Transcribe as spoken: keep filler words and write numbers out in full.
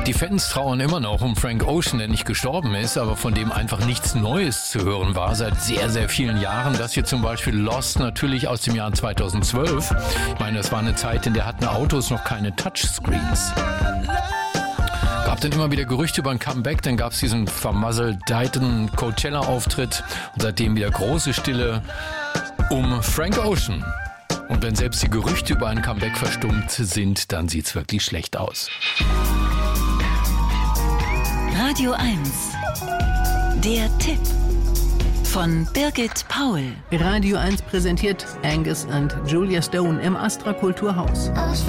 Die Fans trauern immer noch um Frank Ocean, der nicht gestorben ist, aber von dem einfach nichts Neues zu hören war seit sehr, sehr vielen Jahren. Das hier zum Beispiel Lost, natürlich aus dem Jahr zweitausendzwölf. Ich meine, das war eine Zeit, in der hatten Autos noch keine Touchscreens. Gab dann immer wieder Gerüchte über ein Comeback, dann gab es diesen vermasselten Coachella-Auftritt und seitdem wieder große Stille um Frank Ocean. Und wenn selbst die Gerüchte über ein Comeback verstummt sind, dann sieht's wirklich schlecht aus. Radio eins. Der Tipp von Birgit Paul. Radio eins präsentiert Angus und Julia Stone im Astra Kulturhaus.